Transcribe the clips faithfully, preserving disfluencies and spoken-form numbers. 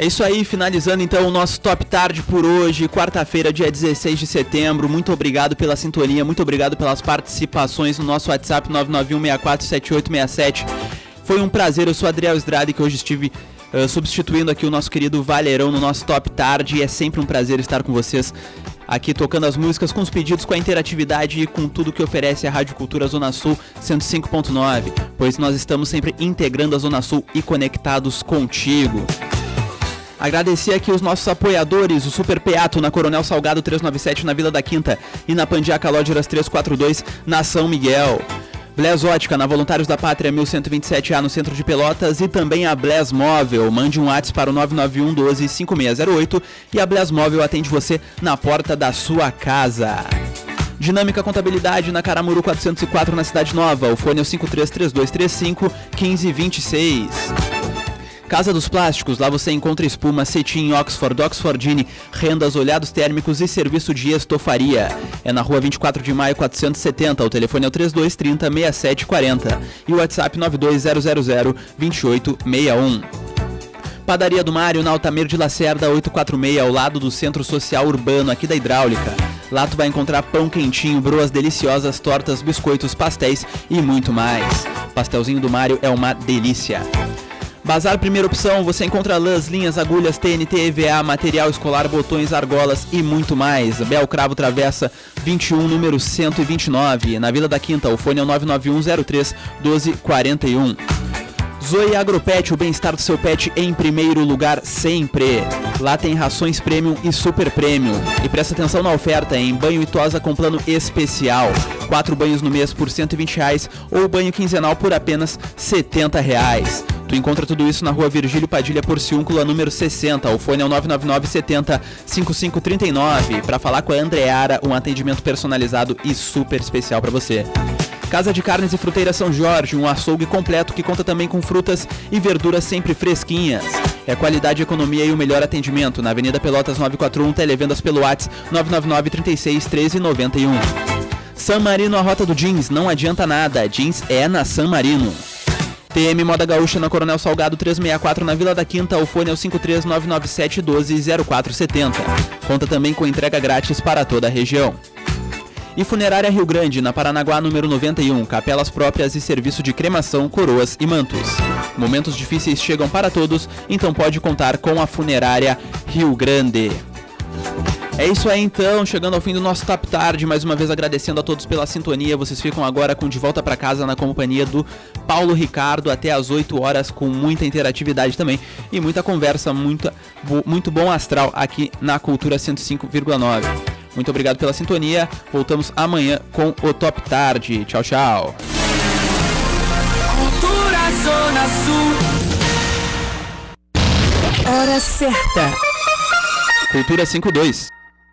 É isso aí, finalizando então o nosso Top Tarde por hoje, quarta-feira, dia dezesseis de setembro. Muito obrigado pela sintonia, muito obrigado pelas participações no nosso WhatsApp nove nove um seis quatro sete oito seis sete. Foi um prazer, eu sou Adriel Estrada, que hoje estive uh, substituindo aqui o nosso querido Valerão no nosso Top Tarde, e é sempre um prazer estar com vocês aqui tocando as músicas, com os pedidos, com a interatividade e com tudo que oferece a Rádio Cultura Zona Sul cento e cinco ponto nove, pois nós estamos sempre integrando a Zona Sul e conectados contigo. Agradecer aqui os nossos apoiadores, o Super Peato na Coronel Salgado trezentos e noventa e sete na Vila da Quinta e na Pandiaca Lógeras trezentos e quarenta e dois na São Miguel. Blés Ótica na Voluntários da Pátria mil cento e vinte e sete A no centro de Pelotas e também a Blés Móvel. Mande um WhatsApp para o nove nove um um dois cinco seis zero oito e a Blés Móvel atende você na porta da sua casa. Dinâmica Contabilidade na Caramuru quatrocentos e quatro na Cidade Nova. O fone é o cinco três três dois três cinco um cinco dois seis. Casa dos Plásticos, lá você encontra espuma, cetim, Oxford, Oxfordine, rendas, olhados térmicos e serviço de estofaria. É na rua vinte e quatro de maio quatrocentos e setenta, o telefone é o trinta e dois trinta, sessenta e sete quarenta e o WhatsApp nove dois zero zero zero dois oito seis um. Padaria do Mário, na Altamir de Lacerda oitocentos e quarenta e seis, ao lado do Centro Social Urbano, aqui da Hidráulica. Lá tu vai encontrar pão quentinho, broas deliciosas, tortas, biscoitos, pastéis e muito mais. Pastelzinho do Mário é uma delícia. Bazar Primeira Opção, você encontra lãs, linhas, agulhas, T N T, E V A, material escolar, botões, argolas e muito mais. Bel Cravo Travessa vinte e um, número cento e vinte e nove, na Vila da Quinta. O fone é o nove nove um zero três um dois quatro um. Zoe Agropet, o bem-estar do seu pet em primeiro lugar sempre. Lá tem rações Premium e Super Premium. E presta atenção na oferta, em banho e tosa com plano especial. Quatro banhos no mês por cento e vinte reais ou banho quinzenal por apenas setenta reais. Tu encontra tudo isso na rua Virgílio Padilha Porciúncula, número sessenta. O fone é o nove nove nove setenta cinquenta e cinco trinta e nove. Para falar com a Andreara, um atendimento personalizado e super especial para você. Casa de Carnes e Fruteiras São Jorge, um açougue completo que conta também com frutas e verduras sempre fresquinhas. É qualidade, economia e o melhor atendimento. Na Avenida Pelotas novecentos e quarenta e um, televendas pelo WhatsApp nove nove nove trinta e seis treze noventa e um. San Marino, a rota do jeans, não adianta nada, jeans é na San Marino. T M Moda Gaúcha na Coronel Salgado trezentos e sessenta e quatro na Vila da Quinta, o fone é o cinco três nove nove sete um dois zero quatro sete zero. Conta também com entrega grátis para toda a região. E Funerária Rio Grande, na Paranaguá número noventa e um, capelas próprias e serviço de cremação, coroas e mantos. Momentos difíceis chegam para todos, então pode contar com a Funerária Rio Grande. É isso aí então, chegando ao fim do nosso Top Tarde, mais uma vez agradecendo a todos pela sintonia. Vocês ficam agora com De Volta Pra Casa na companhia do Paulo Ricardo até às oito horas, com muita interatividade também e muita conversa, muita, muito bom astral aqui na Cultura cento e cinco vírgula nove. Muito obrigado pela sintonia, voltamos amanhã com o Top Tarde. Tchau, tchau. Cultura Zona Sul. Hora certa. Cultura cinquenta e dois.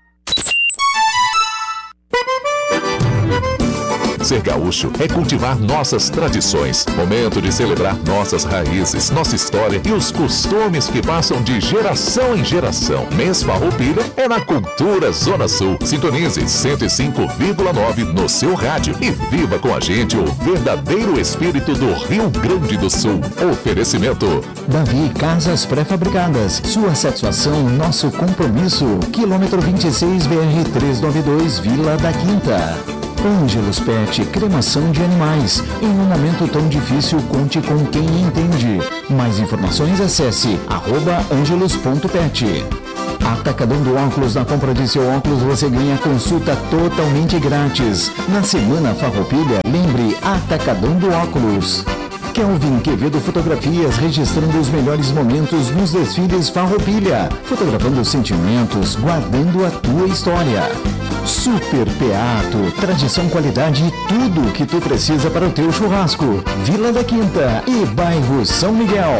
Ser gaúcho é cultivar nossas tradições. Momento de celebrar nossas raízes, nossa história e os costumes que passam de geração em geração. Mês Farroupilha é na Cultura Zona Sul. Sintonize cento e cinco vírgula nove no seu rádio e viva com a gente o verdadeiro espírito do Rio Grande do Sul. Oferecimento Davi Casas Pré-Fabricadas. Sua satisfação, nosso compromisso. Quilômetro vinte e seis, B R trezentos e noventa e dois, Vila da Quinta. Ângelos Pet, cremação de animais. Em um momento tão difícil, conte com quem entende. Mais informações, acesse arroba angelos ponto pet. Atacadão do Óculos, na compra de seu óculos você ganha consulta totalmente grátis. Na Semana Farroupilha, lembre Atacadão do Óculos. Kelvin Quevedo Fotografias, registrando os melhores momentos nos desfiles Farroupilha. Fotografando sentimentos, guardando a tua história. Super Peato, tradição, qualidade e tudo o que tu precisa para o teu churrasco. Vila da Quinta e bairro São Miguel.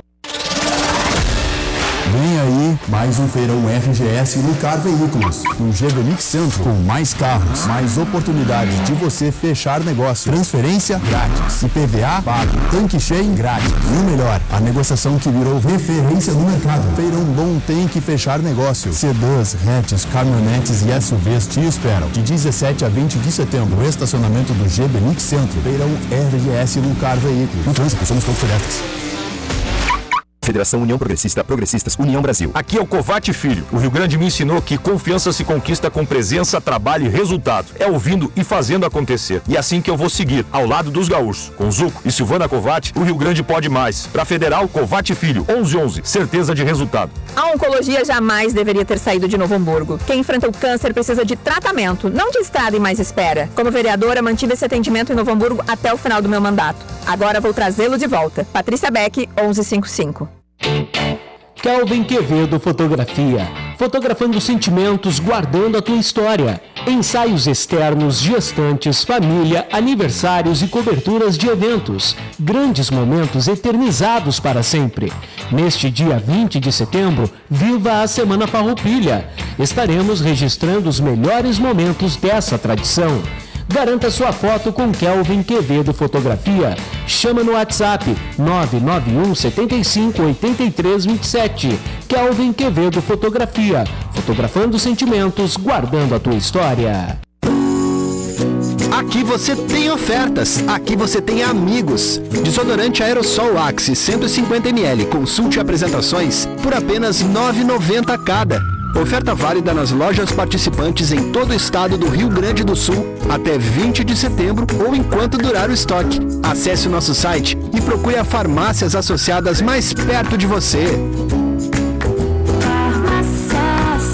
Vem aí mais um feirão R G S Lucar Veículos, no G Benix Centro, com mais carros, mais oportunidade de você fechar negócio, transferência grátis, I P V A pago, tanque cheio grátis. E o melhor, a negociação que virou referência no mercado. Feirão bom tem que fechar negócio. Sedãs, hatches, caminhonetes e S U Vs te esperam de dezessete a vinte de setembro, no estacionamento do G Benix Centro. Feirão R G S Lucar Veículos. No trânsito, somos todos pedestres. Federação União Progressista, Progressistas, União Brasil. Aqui é o Covate Filho. O Rio Grande me ensinou que confiança se conquista com presença, trabalho e resultado. É ouvindo e fazendo acontecer. E é assim que eu vou seguir, ao lado dos gaúchos. Com Zuco e Silvana Covate, o Rio Grande pode mais. Pra Federal, Covate Filho, onze onze, certeza de resultado. A oncologia jamais deveria ter saído de Novo Hamburgo. Quem enfrenta o câncer precisa de tratamento, não de estrada e mais espera. Como vereadora, mantive esse atendimento em Novo Hamburgo até o final do meu mandato. Agora vou trazê-lo de volta. Patrícia Beck, onze cinquenta e cinco. Kelvin Quevedo Fotografia. Fotografando sentimentos, guardando a tua história. Ensaios externos, gestantes, família, aniversários e coberturas de eventos. Grandes momentos eternizados para sempre. Neste dia vinte de setembro, viva a Semana Farroupilha. Estaremos registrando os melhores momentos dessa tradição. Garanta sua foto com Kelvin Quevedo Fotografia. Chama no WhatsApp nove nove um sete cinco oito três dois sete. Kelvin Quevedo Fotografia. Fotografando sentimentos, guardando a tua história. Aqui você tem ofertas, aqui você tem amigos. Desodorante Aerosol Axe cento e cinquenta mililitros, consulte apresentações por apenas nove reais e noventa centavos cada. Oferta válida nas lojas participantes em todo o estado do Rio Grande do Sul até vinte de setembro ou enquanto durar o estoque. Acesse o nosso site e procure as farmácias associadas mais perto de você. Farmácias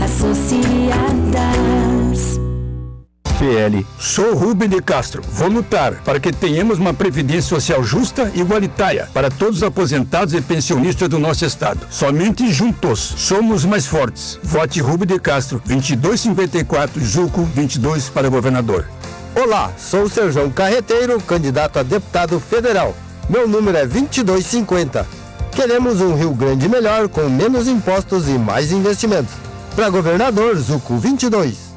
associadas. P L. Sou Rubem de Castro. Vou lutar para que tenhamos uma previdência social justa e igualitária para todos os aposentados e pensionistas do nosso estado. Somente juntos somos mais fortes. Vote Rubem de Castro, vinte e dois cinquenta e quatro, Juco, vinte e dois para governador. Olá, sou o Serjão Carreteiro, candidato a deputado federal. Meu número é vinte e dois cinquenta. Queremos um Rio Grande melhor, com menos impostos e mais investimentos. Para governador, Zuco vinte e dois.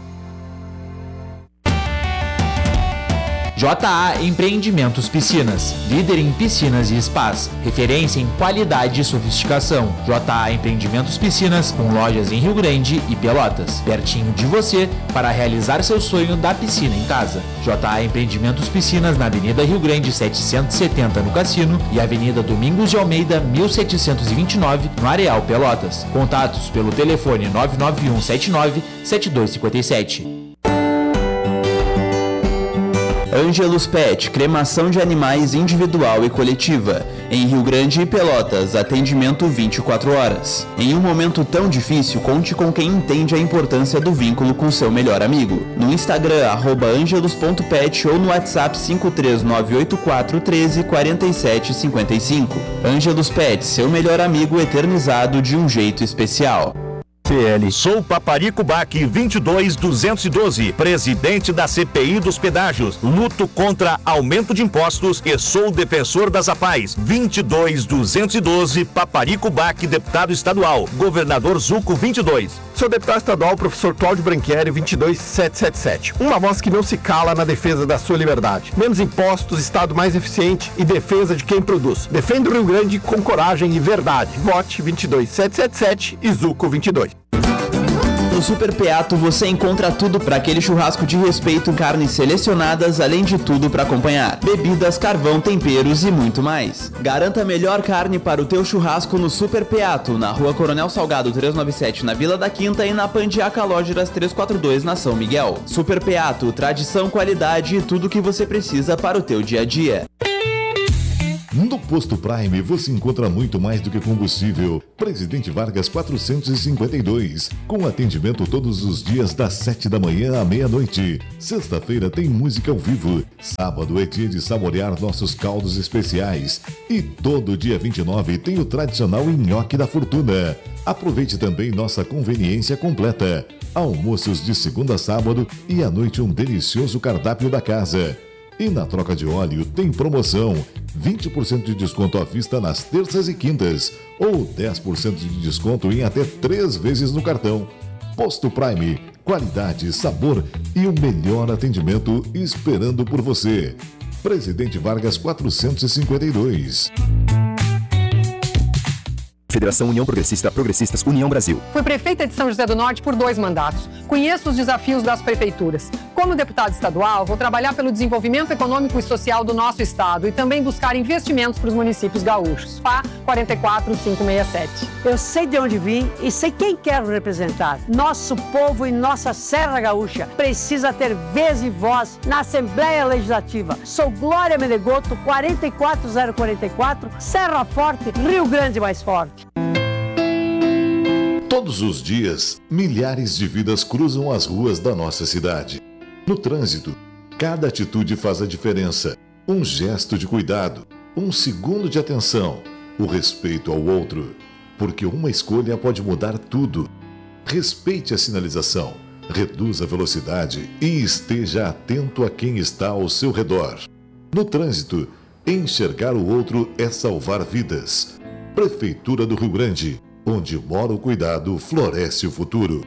J A Empreendimentos Piscinas, líder em piscinas e spas, referência em qualidade e sofisticação. J A Empreendimentos Piscinas, com lojas em Rio Grande e Pelotas, pertinho de você, para realizar seu sonho da piscina em casa. J A Empreendimentos Piscinas, na Avenida Rio Grande setecentos e setenta, no Cassino, e Avenida Domingos de Almeida mil setecentos e vinte e nove, no Areal Pelotas. Contatos pelo telefone nove nove um sete nove sete dois cinco sete. Ângelus Pet, cremação de animais individual e coletiva. Em Rio Grande e Pelotas, atendimento vinte e quatro horas. Em um momento tão difícil, conte com quem entende a importância do vínculo com seu melhor amigo. No Instagram, arroba angelus ponto pet ou no WhatsApp cinco três nove oito quatro um três quatro sete cinco cinco. Ângelus Pet, seu melhor amigo eternizado de um jeito especial. P L. Sou Paparico Baque, vinte e dois duzentos e doze, presidente da C P I dos pedágios. Luto contra aumento de impostos e sou defensor das APAES. vinte e dois duzentos e doze, Paparico Baque, deputado estadual. Governador Zuco, vinte e dois. Sou deputado estadual, professor Cláudio Branchieri, vinte e dois setecentos e setenta e sete. Uma voz que não se cala na defesa da sua liberdade. Menos impostos, Estado mais eficiente e defesa de quem produz. Defenda o Rio Grande com coragem e verdade. Vote vinte e dois setecentos e setenta e sete e Zuco vinte e dois. No Super Peato você encontra tudo para aquele churrasco de respeito, carnes selecionadas, além de tudo para acompanhar. Bebidas, carvão, temperos e muito mais. Garanta a melhor carne para o teu churrasco no Super Peato, na Rua Coronel Salgado trezentos e noventa e sete, na Vila da Quinta, e na Pandiaca Lógeras trezentos e quarenta e dois, na São Miguel. Super Peato, tradição, qualidade e tudo o que você precisa para o teu dia a dia. No Posto Prime você encontra muito mais do que combustível. Presidente Vargas quatrocentos e cinquenta e dois, com atendimento todos os dias das sete da manhã à meia-noite. Sexta-feira tem música ao vivo. Sábado é dia de saborear nossos caldos especiais. E todo dia vinte e nove tem o tradicional nhoque da fortuna. Aproveite também nossa conveniência completa. Almoços de segunda a sábado e à noite um delicioso cardápio da casa. E na troca de óleo tem promoção, vinte por cento de desconto à vista nas terças e quintas, ou dez por cento de desconto em até três vezes no cartão. Posto Prime, qualidade, sabor e o melhor atendimento esperando por você. Presidente Vargas quatrocentos e cinquenta e dois. Federação União Progressista, Progressistas, União Brasil. Fui prefeita de São José do Norte por dois mandatos. Conheço os desafios das prefeituras. Como deputada estadual, vou trabalhar pelo desenvolvimento econômico e social do nosso estado e também buscar investimentos para os municípios gaúchos. P A quatro quatro cinco seis sete. Eu sei de onde vim e sei quem quero representar. Nosso povo e nossa Serra Gaúcha precisa ter vez e voz na Assembleia Legislativa. Sou Glória Menegoto, quatro quatro zero quatro quatro, Serra Forte, Rio Grande mais forte. Todos os dias, milhares de vidas cruzam as ruas da nossa cidade. No trânsito, cada atitude faz a diferença. Um gesto de cuidado, um segundo de atenção, o respeito ao outro. Porque uma escolha pode mudar tudo. Respeite a sinalização, reduza a velocidade e esteja atento a quem está ao seu redor. No trânsito, enxergar o outro é salvar vidas. Prefeitura do Rio Grande. Onde mora o cuidado, floresce o futuro.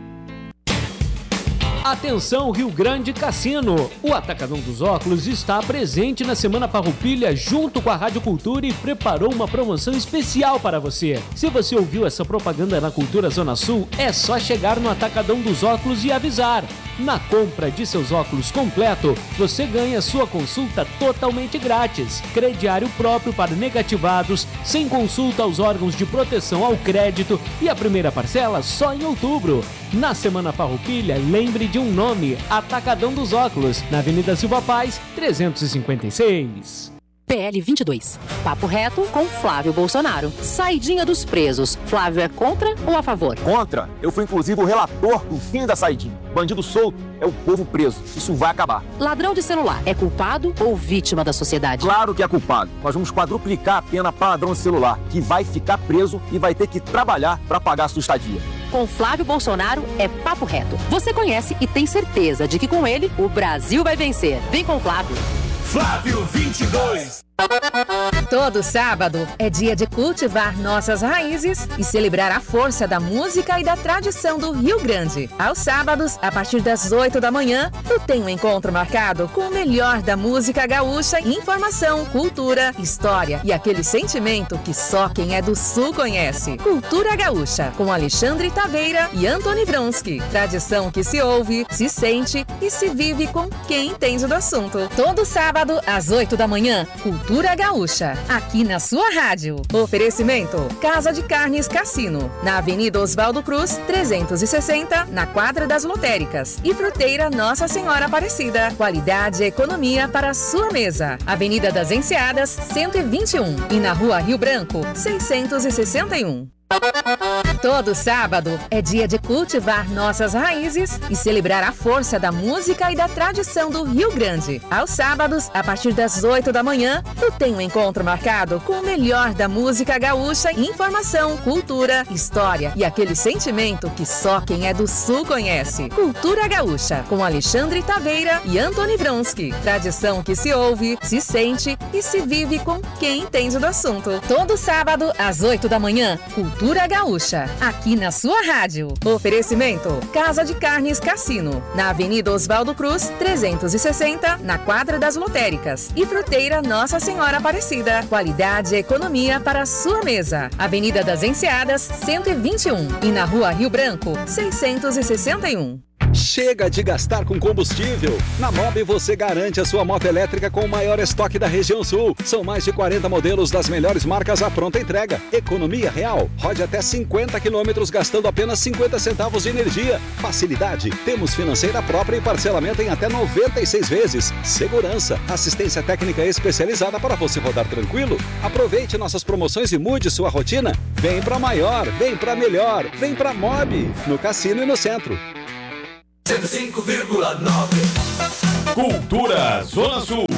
Atenção Rio Grande Cassino! O Atacadão dos Óculos está presente na Semana Farroupilha junto com a Rádio Cultura e preparou uma promoção especial para você. Se você ouviu essa propaganda na Cultura Zona Sul, é só chegar no Atacadão dos Óculos e avisar. Na compra de seus óculos completo, você ganha sua consulta totalmente grátis, crediário próprio para negativados, sem consulta aos órgãos de proteção ao crédito e a primeira parcela só em outubro. Na Semana Farroupilha, lembre de um nome, Atacadão dos Óculos, na Avenida Silva Paz, trezentos e cinquenta e seis. P L vinte e dois. Papo reto com Flávio Bolsonaro. Saidinha dos presos. Flávio é contra ou a favor? Contra. Eu fui inclusive o relator do fim da saidinha. Bandido solto é o povo preso. Isso vai acabar. Ladrão de celular é culpado ou vítima da sociedade? Claro que é culpado. Nós vamos quadruplicar a pena para ladrão de celular, que vai ficar preso e vai ter que trabalhar para pagar a sua estadia. Com Flávio Bolsonaro é papo reto. Você conhece e tem certeza de que com ele o Brasil vai vencer. Vem com o Flávio. Flávio vinte e dois. Todo sábado é dia de cultivar nossas raízes e celebrar a força da música e da tradição do Rio Grande. Aos sábados, a partir das oito da manhã, tu tem um encontro marcado com o melhor da música gaúcha, informação, cultura, história e aquele sentimento que só quem é do Sul conhece. Cultura Gaúcha, com Alexandre Taveira e Antony Vronsky. Tradição que se ouve, se sente e se vive com quem entende do assunto. Todo sábado, às oito da manhã, Cultura Cultura Gaúcha, aqui na sua rádio. Oferecimento: Casa de Carnes Cassino, na Avenida Oswaldo Cruz, trezentos e sessenta, na Quadra das Lotéricas. E Fruteira Nossa Senhora Aparecida. Qualidade e economia para a sua mesa. Avenida das Enseadas, cento e vinte e um. E na Rua Rio Branco, seiscentos e sessenta e um. Todo sábado é dia de cultivar nossas raízes e celebrar a força da música e da tradição do Rio Grande. Aos sábados, a partir das oito da manhã, tu tem um encontro marcado com o melhor da música gaúcha, informação, cultura, história e aquele sentimento que só quem é do Sul conhece. Cultura Gaúcha, com Alexandre Taveira e Antony Vronsky. Tradição que se ouve, se sente e se vive com quem entende do assunto. Todo sábado, às oito da manhã, Cultura Cultura Gaúcha, aqui na sua rádio. Oferecimento: Casa de Carnes Cassino, na Avenida Oswaldo Cruz, trezentos e sessenta, na Quadra das Lotéricas. E Fruteira Nossa Senhora Aparecida. Qualidade e economia para a sua mesa. Avenida das Enseadas, cento e vinte e um. E na Rua Rio Branco, seiscentos e sessenta e um. Chega de gastar com combustível. Na Mob você garante a sua moto elétrica com o maior estoque da região sul. São mais de quarenta modelos das melhores marcas à pronta entrega. Economia real. Rode até cinquenta quilômetros gastando apenas cinquenta centavos de energia. Facilidade. Temos financeira própria e parcelamento em até noventa e seis vezes. Segurança. Assistência técnica especializada para você rodar tranquilo. Aproveite nossas promoções e mude sua rotina. Vem pra maior, vem pra melhor, vem pra Mob. No Cassino e no Centro. cento e cinco vírgula nove. Cultura Zona Sul.